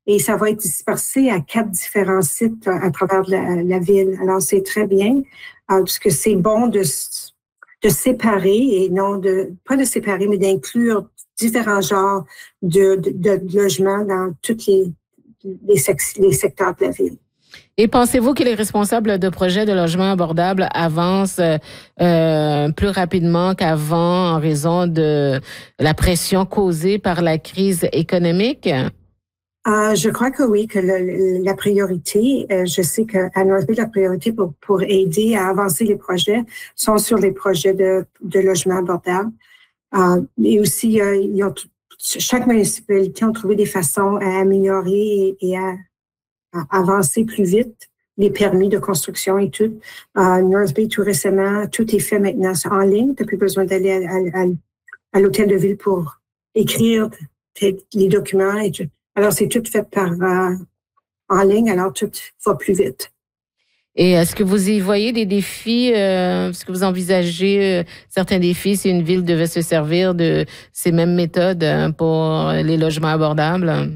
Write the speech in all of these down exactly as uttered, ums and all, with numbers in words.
et ça va être dispersé à quatre différents sites à travers la, la ville. Alors, c'est très bien, euh, parce que c'est bon de, de séparer et non de, pas de séparer, mais d'inclure différents genres de, de, de logements dans tous les, les, sec- les secteurs de la ville. Et pensez-vous que les responsables de projets de logement abordable avancent euh, plus rapidement qu'avant en raison de la pression causée par la crise économique? Euh, je crois que oui, que le, la priorité, euh, je sais qu'à North Bay, la priorité pour, pour aider à avancer les projets sont sur les projets de, de logement abordable. Euh, mais aussi, euh, ils ont, chaque municipalité a trouvé des façons à améliorer et, et à, à avancer plus vite les permis de construction et tout. Euh, North Bay, tout récemment, tout est fait maintenant en ligne. Tu n'as plus besoin d'aller à, à, à l'hôtel de ville pour écrire les documents et tout. Alors, c'est tout fait par euh, en ligne, alors tout va plus vite. Et est-ce que vous y voyez des défis? Euh, est-ce que vous envisagez euh, certains défis si une ville devait se servir de ces mêmes méthodes euh, pour les logements abordables?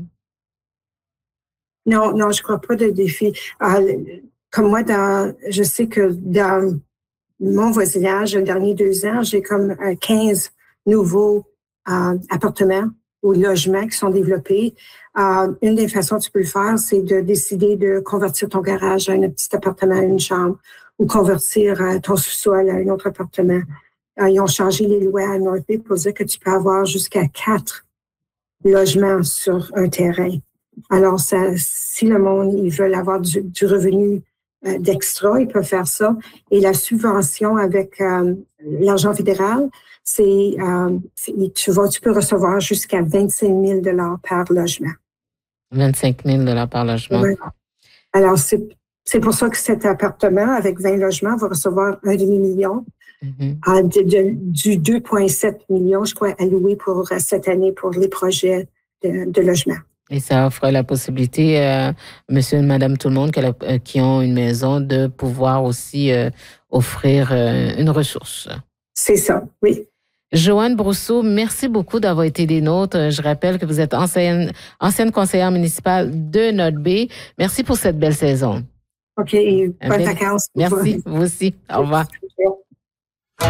Non, non, je crois pas de défis. Euh, comme moi, dans, je sais que dans mon voisinage, les derniers deux ans, j'ai comme euh, quinze nouveaux euh, appartements ou logements qui sont développés. Euh, une des façons que tu peux le faire, c'est de décider de convertir ton garage à un petit appartement, à une chambre, ou convertir euh, ton sous-sol à un autre appartement. Euh, ils ont changé les lois à North Bay pour dire que tu peux avoir jusqu'à quatre logements sur un terrain. Alors, ça, si le monde, ils veulent avoir du, du revenu euh, d'extra, ils peuvent faire ça. Et la subvention avec euh, l'argent fédéral, c'est, euh, tu, vas, tu peux recevoir jusqu'à vingt-cinq mille dollars par logement. vingt-cinq mille dollars par logement. Ouais. Alors, c'est, c'est pour ça que cet appartement avec vingt logements va recevoir un demi-million. Mm-hmm. euh, de, de, du deux virgule sept millions, je crois, alloué pour cette année pour les projets de, de logement. Et ça offre la possibilité, euh, monsieur et madame tout le monde euh, qui ont une maison, de pouvoir aussi euh, offrir euh, une ressource. C'est ça, oui. Joanne Brousseau, merci beaucoup d'avoir été des nôtres. Je rappelle que vous êtes ancienne, ancienne conseillère municipale de North Bay. Merci pour cette belle saison. OK, et bonnes vacances. Merci, vous aussi. Au revoir.